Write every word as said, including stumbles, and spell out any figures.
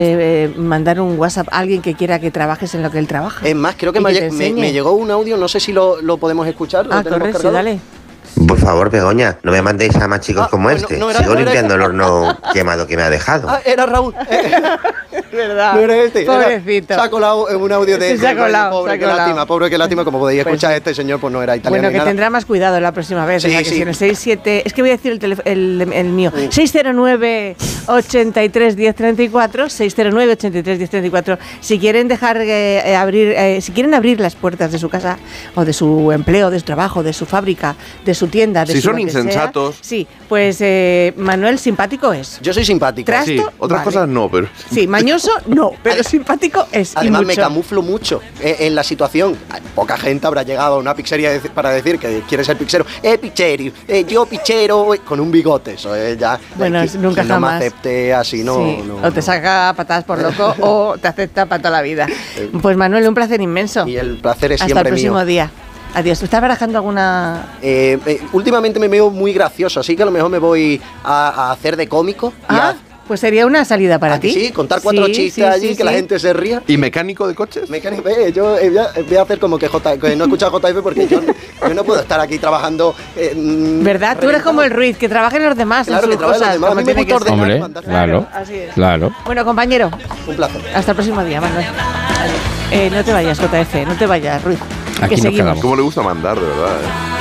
Eh, mandar un WhatsApp a alguien que quiera que trabajes en lo que él trabaja. Es más, creo que, me, que me, me llegó un audio, no sé si lo, lo podemos escuchar. Ah, correcto, dale. Por favor, Begoña, no me mandéis a más chicos ah, como pues este. No, no era, Sigo no limpiando era... el horno quemado que me ha dejado. Ah, era Raúl. ¿Verdad? No era este. Pobrecito. Era, se ha colado en un audio de... Sí, se ha colado, pobre, se ha qué colado. lástima, pobre, qué lástima. Como podéis pues escuchar, sí. Este señor pues no era italiano. Bueno, que nada. tendrá más cuidado la próxima vez. Sí, ¿verdad? sí. Que si en el seis siete... Es que voy a decir el, telef- el, el mío. Sí. seis cero nueve, ochenta y tres, diez treinta y cuatro. seis cero nueve, ochenta y tres, diez treinta y cuatro. Si quieren dejar eh, abrir... Eh, si quieren abrir las puertas de su casa o de su empleo, de su trabajo, de su fábrica, de su tienda, de si su son insensatos... Sea, sí, pues eh, Manuel simpático es. Yo soy simpático. ¿Trasto? Sí, otras vale. cosas no, pero... Sí, mañoso no, pero simpático es. Además me camuflo mucho en, en la situación. Poca gente habrá llegado a una pizzería para decir que quiere ser pizzero. Eh, pichero, eh, yo pichero, eh, con un bigote. Eso es ya... Bueno, que, nunca que no jamás. me acepte así, no, sí. no O te no. saca patadas por loco o te acepta para toda la vida. Pues Manuel, un placer inmenso. Y el placer es Hasta siempre el próximo mío. día. Adiós. ¿Estás barajando alguna...? Eh, eh, últimamente me veo muy gracioso, así que a lo mejor me voy a, a hacer de cómico. Y Ah, a, pues sería una salida para ¿a que ti. sí, contar cuatro Sí, chistes sí, allí, sí, que sí. la gente se ría. ¿Y mecánico de coches? Mecánico, eh, yo eh, voy, a, voy a hacer como que, J, que no he escuchado J F porque yo, yo no puedo estar aquí trabajando. Eh, ¿Verdad? Tú eres como el Ruiz, que trabaja en los demás. Claro, en que sus trabaja en los cosas, demás. A como mí me tiene gusta que ser. ordenar. Hombre, claro, Así es. claro. Bueno, compañero, Un placer. hasta el próximo día, Manuel. Eh, no te vayas, J F, no te vayas, Ruiz. Aquí que nos seguimos. quedamos. ¿Cómo le gusta mandar, de verdad? eh?